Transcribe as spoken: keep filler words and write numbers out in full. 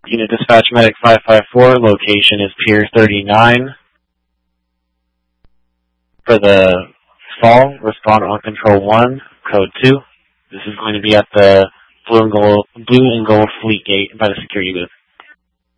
Unit Dispatch Medic five five four, location is Pier thirty-nine. For the fall, respond on Control one, Code two. This is going to be at the Blue and Gold, Blue and Gold Fleet Gate by the security booth.